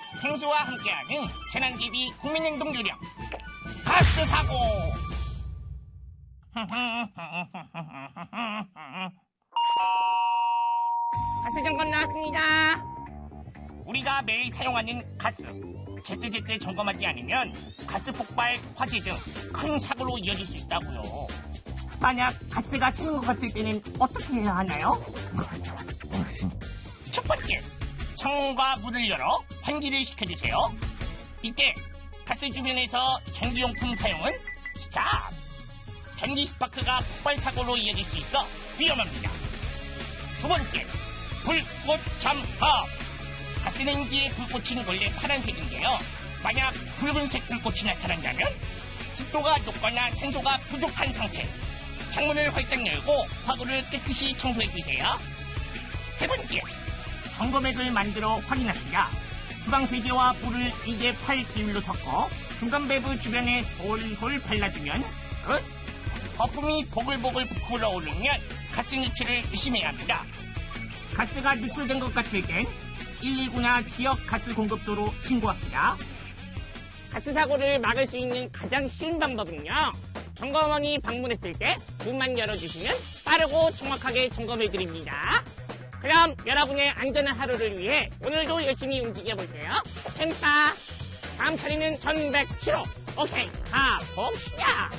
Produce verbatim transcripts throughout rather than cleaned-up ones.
펭수와 함께하는 재난기비 국민행동 요령 가스 사고. 가스 점검 나왔습니다. 우리가 매일 사용하는 가스 제때제때 점검하지 않으면 가스 폭발, 화재 등 큰 사고로 이어질 수 있다고요. 만약 가스가 새는 것 같을 때는 어떻게 해야 하나요? 첫 번째, 창문과 문을 열어 환기를 시켜주세요. 이때 가스 주변에서 전기용품 사용은 스탑! 전기 스파크가 폭발 사고로 이어질 수 있어 위험합니다. 두 번째, 불꽃 점검. 가스레인지의 불꽃은 원래 파란색인데요. 만약 붉은색 불꽃이 나타난다면 습도가 높거나 산소가 부족한 상태. 창문을 활짝 열고 화구를 깨끗이 청소해주세요. 세 번째, 점검액을 만들어 확인합시다. 주방세제와 물을 이 대 팔 비율로 섞어 중간 밸브 주변에 솔솔 발라주면 끝! 거품이 보글보글 부풀어 오르면 가스 누출을 의심해야 합니다. 가스가 누출된 것 같을 땐 일일구나 지역 가스 공급소로 신고합시다. 가스 사고를 막을 수 있는 가장 쉬운 방법은요, 점검원이 방문했을 때 문만 열어주시면 빠르고 정확하게 점검해드립니다. 그럼 여러분의 안전한 하루를 위해 오늘도 열심히 움직여볼게요. 펜타 다음 차례는 천백칠 호. 오케이, 가봅시다.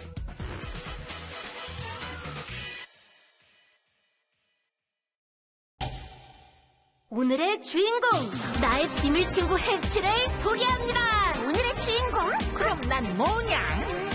오늘의 주인공, 나의 비밀 친구 해치를 소개합니다. 오늘의 주인공? 그럼 난 뭐냐?